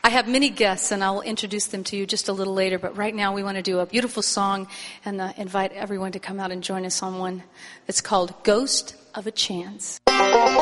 I have many guests, and I'll introduce them to you just a little later. But right now, we want to do a beautiful song and invite everyone to come out and join us on one that's called Ghost of a Chance.